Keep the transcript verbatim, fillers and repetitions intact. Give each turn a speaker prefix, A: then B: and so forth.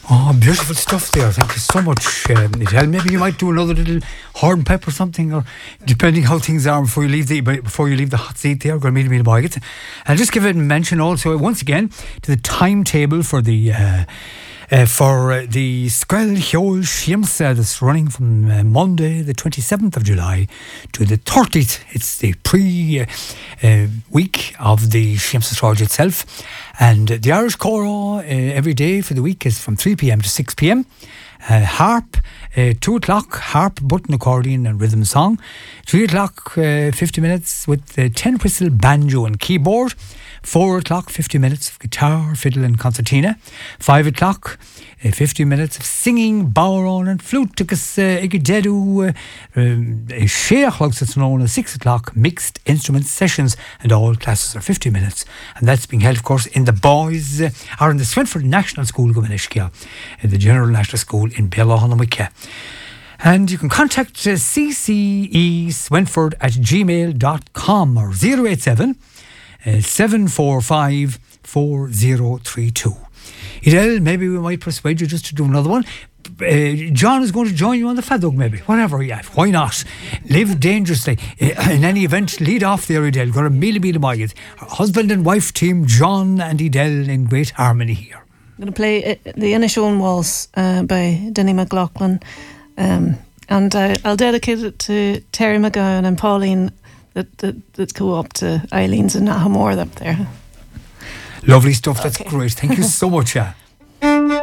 A: Oh, beautiful stuff there. Thank you so much, um, Nidal. Maybe you might do another little horn pep or something, or depending how things are before you leave the before you leave the hot seat there. Go meet me in the it. And just give it a mention also once again to the timetable for the. Uh, Uh, for uh, the Squel Heol Shiamsa that's running from uh, Monday the twenty-seventh of July to the thirtieth. It's the pre uh, uh, week of the Shiamsa Strage itself, and uh, the Irish Choral uh, every day for the week is from three p.m. to six p.m. Uh, harp, uh, two o'clock, harp, button, accordion and rhythm song. three o'clock, uh, fifty minutes with uh, ten whistle, banjo and keyboard. four o'clock, fifty minutes of guitar, fiddle and concertina. five o'clock, uh, fifty minutes of singing, bowron and flute. Tukas Igadedu, Sheach, like it's known as six o'clock, mixed instrument sessions, and all classes are fifty minutes. And that's being held, of course, in the boys, uh, or in the Swinford National School, Gomanishkia, the General National School in Bellahonamuka. And you can contact uh, c c e swinford at gmail dot com or zero eight seven Uh, seven four five four zero three two. Idel, maybe we might persuade you just to do another one. Uh, John is going to join you on the Fadog, maybe. Whatever, yeah, why not? Live dangerously. Uh, in any event, lead off there, Idel. Got a mealy mealy moyed. Husband and wife team, John and Idel, in great harmony here.
B: I'm going to play uh, the Inishowen Waltz uh, by Denny McLaughlin. Um, and uh, I'll dedicate it to Terry McGowan and Pauline that, that, that go up to Eileen's and Nahamore up there.
A: Lovely stuff, that's
B: okay.
A: great. Thank you so much, yeah.